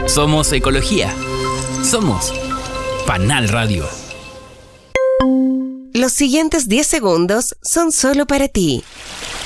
Somos ecología. Somos Panal Radio. Los siguientes 10 segundos son solo para ti.